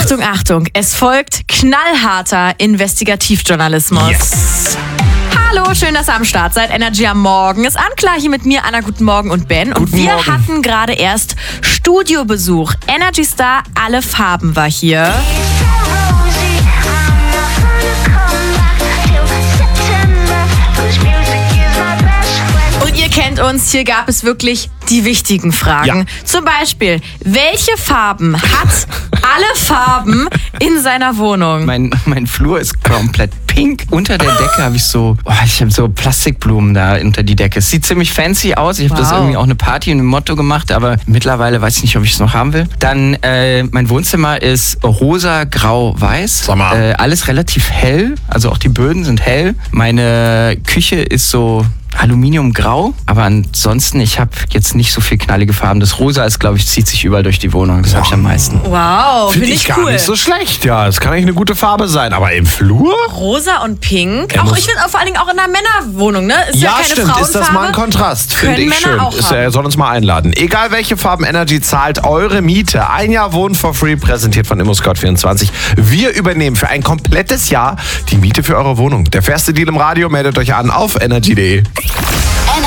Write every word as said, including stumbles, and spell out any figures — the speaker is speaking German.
Achtung, Achtung, es folgt knallharter Investigativjournalismus. Yes. Hallo, schön, dass ihr am Start seid. Energy am Morgen ist an. Klar, hier mit mir, Anna, guten Morgen und Ben. Und guten wir Morgen. hatten gerade erst Studiobesuch. Energy Star Alle Farben war hier. Und ihr kennt uns, hier gab es wirklich die wichtigen Fragen. Ja. Zum Beispiel, welche Farben hat Alle Farben in seiner Wohnung? Mein, mein Flur ist komplett pink. Unter der Decke habe ich so, oh, ich habe so Plastikblumen da unter die Decke. Es sieht ziemlich fancy aus. Ich habe Wow. das irgendwie auch eine Party und ein Motto gemacht, aber mittlerweile weiß ich nicht, ob ich es noch haben will. Dann äh, mein Wohnzimmer ist rosa, grau, weiß. Sag mal. Äh, alles relativ hell, also auch die Böden sind hell. Meine Küche ist so Aluminiumgrau, aber ansonsten, ich habe jetzt nicht so viel knallige Farben. Das Rosa ist, glaube ich, zieht sich überall durch die Wohnung. Das habe ich am meisten. Wow, Finde finde ich ich gar cool. nicht so schlecht. Ja, das kann eigentlich eine gute Farbe sein. Aber im Flur? Rosa und Pink. Er Auch muss- ich finde auch vor allen Dingen auch in einer Männerwohnung, ne? Ist ja, Ja, keine stimmt. Frauenfarbe. Ist das mal ein Kontrast? Finde Können ich Männer schön. auch Ist, haben. er soll uns mal einladen. Egal welche Farben, Energy zahlt eure Miete. Ein Jahr Wohnen for free, präsentiert von ImmoScout vierundzwanzig. Wir übernehmen für ein komplettes Jahr die Miete für eure Wohnung. Der fairste Deal im Radio, meldet euch an auf energy punkt de.